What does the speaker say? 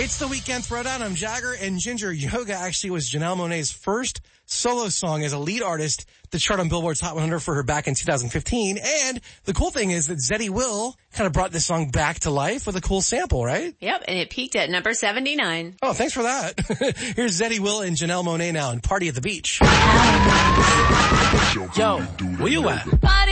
It's the Weekend Throwdown. I'm Jagger, and Ginger Yoga actually was Janelle Monáe's first solo song as a lead artist that charted on Billboard's Hot 100 for her back in 2015. And the cool thing is that Zeddy Will kind of brought this song back to life with a cool sample, right? Yep, and it peaked at number 79. Oh, thanks for that. Here's Zeddy Will and Janelle Monáe now in Party at the Beach. Yo, where you at? Party